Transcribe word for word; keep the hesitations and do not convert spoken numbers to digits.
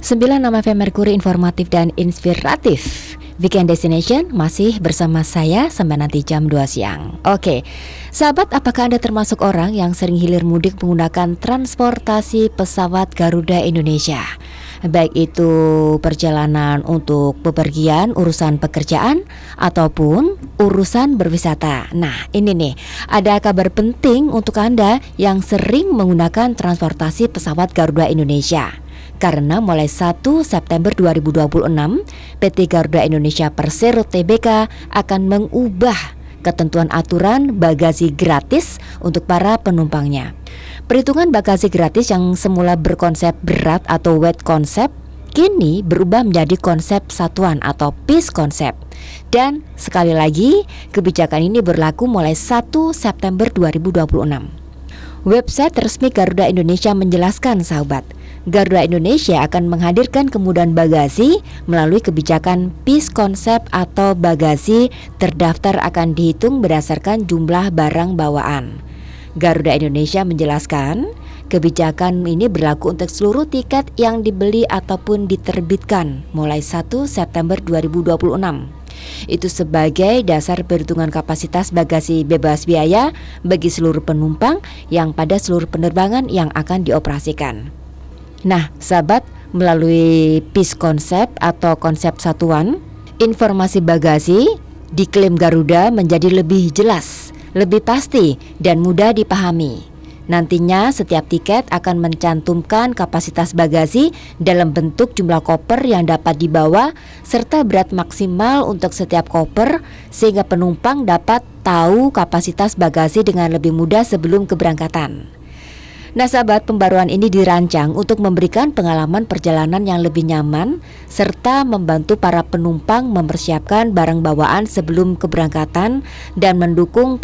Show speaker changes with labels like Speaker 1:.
Speaker 1: sembilan enam F M Merkuri informatif dan inspiratif. Weekend Destination masih bersama saya sampai nanti jam dua siang. Oke, sahabat, apakah Anda termasuk orang yang sering hilir mudik menggunakan transportasi pesawat Garuda Indonesia? Baik itu perjalanan untuk bepergian, urusan pekerjaan, ataupun urusan berwisata. Nah, ini nih, ada kabar penting untuk Anda yang sering menggunakan transportasi pesawat Garuda Indonesia. Karena mulai satu September dua ribu dua puluh enam, P T Garuda Indonesia Persero Tbk akan mengubah ketentuan aturan bagasi gratis untuk para penumpangnya. Perhitungan bagasi gratis yang semula berkonsep berat atau weight konsep kini berubah menjadi konsep satuan atau piece konsep. Dan sekali lagi, kebijakan ini berlaku mulai satu September dua ribu dua puluh enam. Website resmi Garuda Indonesia menjelaskan, sahabat, Garuda Indonesia akan menghadirkan kemudahan bagasi melalui kebijakan piece konsep atau bagasi terdaftar akan dihitung berdasarkan jumlah barang bawaan. Garuda Indonesia menjelaskan, kebijakan ini berlaku untuk seluruh tiket yang dibeli ataupun diterbitkan mulai satu September dua ribu dua puluh enam. Itu sebagai dasar perhitungan kapasitas bagasi bebas biaya bagi seluruh penumpang yang pada seluruh penerbangan yang akan dioperasikan. Nah, sahabat, melalui piece konsep atau konsep satuan, informasi bagasi diklaim Garuda menjadi lebih jelas, lebih pasti, dan mudah dipahami. Nantinya setiap tiket akan mencantumkan kapasitas bagasi dalam bentuk jumlah koper yang dapat dibawa serta berat maksimal untuk setiap koper, sehingga penumpang dapat tahu kapasitas bagasi dengan lebih mudah sebelum keberangkatan. Nah, sahabat, pembaruan ini dirancang untuk memberikan pengalaman perjalanan yang lebih nyaman serta membantu para penumpang mempersiapkan barang bawaan sebelum keberangkatan dan mendukung